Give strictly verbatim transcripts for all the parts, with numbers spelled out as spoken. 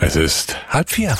Es ist halb vier.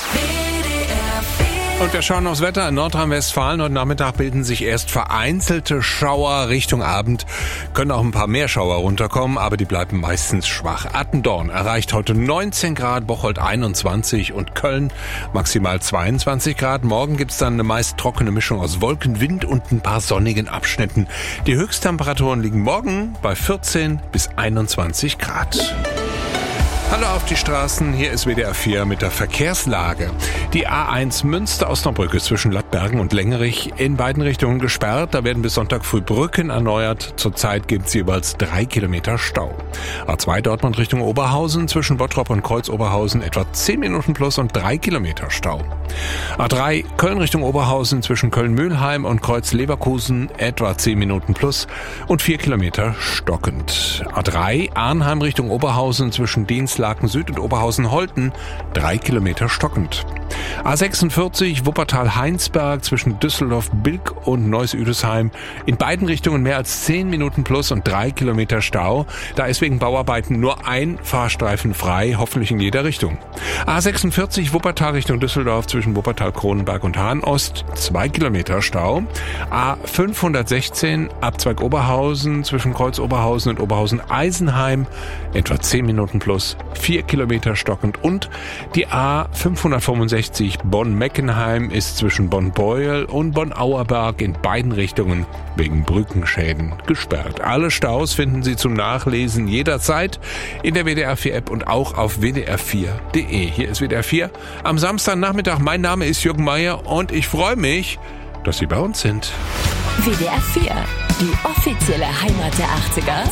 Und wir schauen aufs Wetter in Nordrhein-Westfalen. Heute Nachmittag bilden sich erst vereinzelte Schauer. Richtung Abend können auch ein paar mehr Schauer runterkommen, aber die bleiben meistens schwach. Attendorn erreicht heute neunzehn Grad, Bocholt einundzwanzig und Köln maximal zweiundzwanzig Grad. Morgen gibt's dann eine meist trockene Mischung aus Wolken, Wind und ein paar sonnigen Abschnitten. Die Höchsttemperaturen liegen morgen bei vierzehn bis einundzwanzig Grad. Hallo auf die Straßen, hier ist W D R vier mit der Verkehrslage. Die A eins Münster-Osnabrück ist zwischen Lattbergen und Lengerich in beiden Richtungen gesperrt. Da werden bis Sonntag früh Brücken erneuert. Zurzeit gibt es jeweils drei Kilometer Stau. A zwei Dortmund Richtung Oberhausen zwischen Bottrop und Kreuz-Oberhausen etwa zehn Minuten plus und drei Kilometer Stau. A drei Köln Richtung Oberhausen zwischen Köln-Mühlheim und Kreuz-Leverkusen etwa zehn Minuten plus und vier Kilometer stockend. A drei Arnheim Richtung Oberhausen zwischen Dienstlaken Süd und Oberhausen-Holten drei Kilometer stockend. A sechsundvierzig Wuppertal-Heinsberg zwischen Düsseldorf-Bilk und Neuss-Üdesheim in beiden Richtungen mehr als zehn Minuten plus und drei Kilometer Stau. Da ist wegen Bauarbeiten nur ein Fahrstreifen frei, hoffentlich in jeder Richtung. A sechsundvierzig Wuppertal Richtung Düsseldorf zwischen Wuppertal-Kronenberg und Hahn-Ost zwei Kilometer Stau. A fünfhundertsechzehn Abzweig Oberhausen zwischen Kreuz-Oberhausen und Oberhausen-Eisenheim etwa zehn Minuten plus, vier Kilometer stockend. Und die A fünfhundertfünfundsechzig Bonn-Meckenheim ist zwischen Bonn-Beuel und Bonn-Auerberg in beiden Richtungen wegen Brückenschäden gesperrt. Alle Staus finden Sie zum Nachlesen jederzeit in der W D R vier App und auch auf w d r vier punkt d e. Hier ist W D R vier am Samstagnachmittag. Mein Name ist Jürgen Meier und ich freue mich, dass Sie bei uns sind. W D R vier, die offizielle Heimat der achtziger.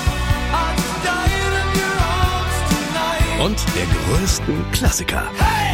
Und der größten Klassiker. Hey!